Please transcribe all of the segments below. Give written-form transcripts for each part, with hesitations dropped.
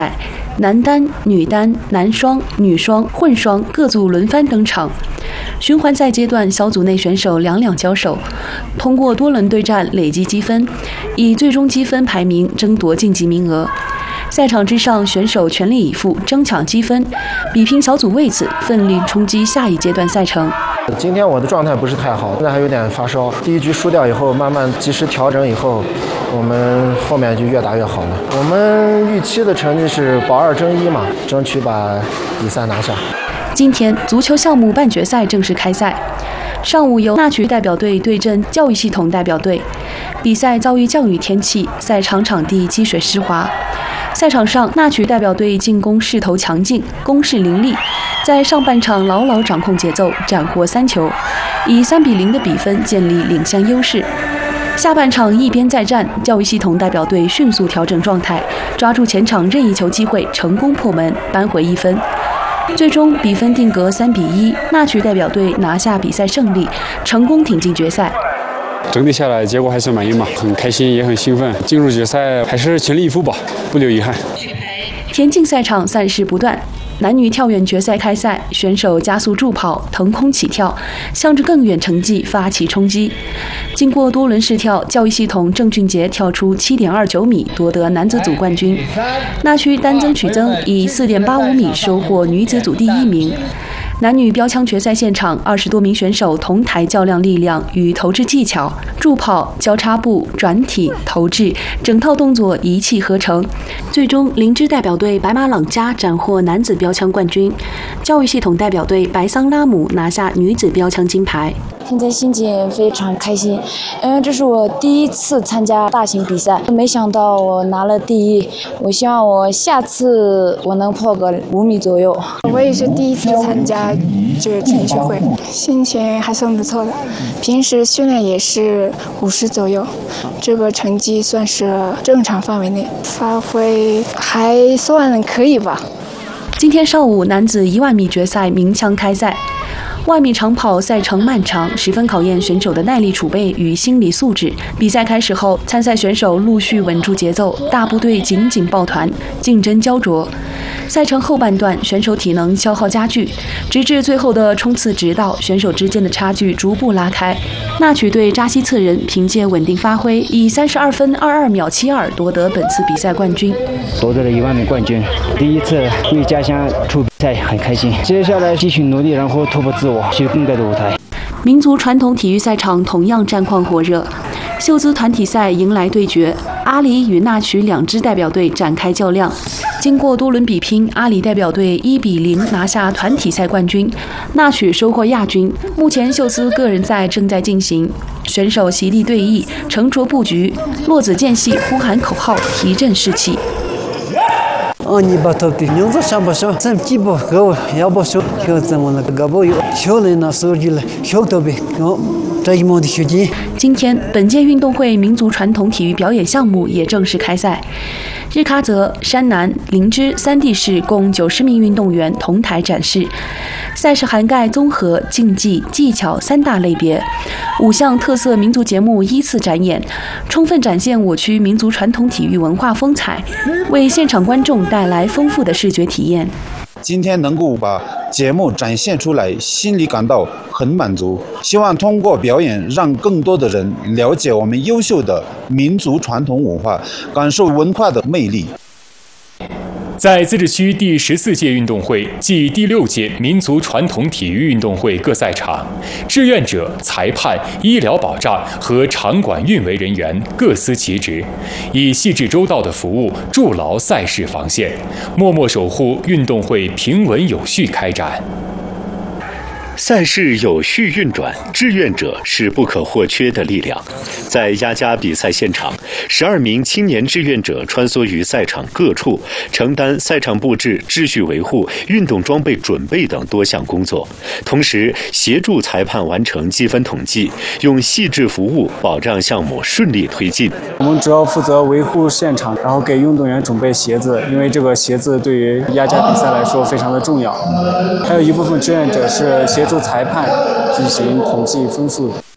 男单、女单、男双、女双、混双各组轮番登场。循环赛阶段，小组内选手两交手，通过多轮对战累积积分，以最终积分排名争夺晋级名额。赛场之上，选手全力以赴，争抢积分，比拼小组位子，奋力冲击下一阶段赛程。 今天我的状态不是太好，现在还有点发烧。第一局输掉以后，慢慢及时调整以后，我们后面就越打越好了。我们预期的成绩是保2争1嘛，争取把比赛拿下。 今天足球项目半决赛正式开赛，上午由纳曲代表队对阵教育系统代表队。比赛遭遇降雨天气，赛场场地积水湿滑。赛场上，纳曲代表队进攻势头强劲，攻势凌厉，在上半场牢牢掌控节奏，斩获3球，以3-0的比分建立领先优势。下半场一边再战，教育系统代表队迅速调整状态，抓住前场任意球机会，成功破门，扳回1分。最终比分定格3-1，纳曲代表队拿下比赛胜利，成功挺进决赛。 整体下来结果还是满意嘛，很开心也很兴奋。进入决赛还是全力以赴吧，不留遗憾。 田径赛场赛事不断，男女跳远决赛开赛，选手加速助跑、腾空起跳，向着更远成绩发起冲击。经过多轮试跳，教育系统郑俊杰跳出7.29米夺得男子组冠军，那区单增曲增以4.85米收获女子组第1名。男女标枪决赛现场，20多名选手同台较量力量与投掷技巧，助跑、交叉步、转体、投掷，整套动作一气呵成。最终，灵芝代表队白马朗佳斩获男子标枪冠军，教育系统代表队白桑拉姆拿下女子标枪金牌。 现在心情非常开心，因为这是我第1次参加大型比赛，没想到我拿了第1，我希望我下次我能破个5米左右。 我也是第1次参加这个田学会，心情还算不错的，平时训练也是50左右，这个成绩算是正常范围内，发挥还算可以吧。 今天上午男子10000米决赛鸣枪开赛。10000米长跑赛程漫长，十分考验选手的耐力储备与心理素质。比赛开始后，参赛选手陆续稳住节奏，大部队紧紧抱团，竞争焦灼。赛程后半段，选手体能消耗加剧，直至最后的冲刺直道，选手之间的差距逐步拉开。纳曲队扎西策人凭借稳定发挥，以32分22秒72夺得本次比赛冠军， 夺得了10000米冠军。第1次为家乡出比赛，很开心。接下来继续努力，然后突破自我，去更大的舞台。 民族传统体育赛场同样战况火热，秀姿团体赛迎来对决，阿里与纳曲2支代表队展开较量。经过多轮比拼，阿里代表队1-0拿下团体赛冠军，纳曲收获亚军。目前秀姿个人赛正在进行，选手席地对弈，沉着布局，落子间隙呼喊口号，提振士气。 你把头的名字上不上，咱几不够，要不说就怎么那个不有，小人那手机了，小头呗，这一毛的学金。 今天本届运动会民族传统体育表演项目也正式开赛，日喀则、山南、林芝3地市共90名运动员同台展示。赛事涵盖综合、竞技、技巧3大类别，5项特色民族节目依次展演，充分展现我区民族传统体育文化风采，为现场观众带来丰富的视觉体验。 今天能够把节目展现出来，心里感到很满足。希望通过表演，让更多的人了解我们优秀的民族传统文化，感受文化的魅力。 在自治区第14届运动会暨第6届民族传统体育运动会各赛场，志愿者、裁判、医疗保障和场馆运维人员各司其职，以细致周到的服务筑牢赛事防线，默默守护运动会平稳有序开展。 赛事有序运转，志愿者是不可或缺的力量。在雅加比赛现场，12名青年志愿者穿梭于赛场各处，承担赛场布置、秩序维护、运动装备准备等多项工作，同时协助裁判完成积分统计，用细致服务保障项目顺利推进。 我们主要负责维护现场，然后给运动员准备鞋子，因为这个鞋子对于雅加比赛来说非常的重要。还有一部分志愿者是协助裁判进行统计分数。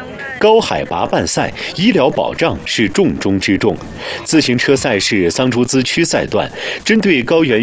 高海拔办赛，医疗保障是重中之重。自行车赛事桑珠孜区赛段针对高原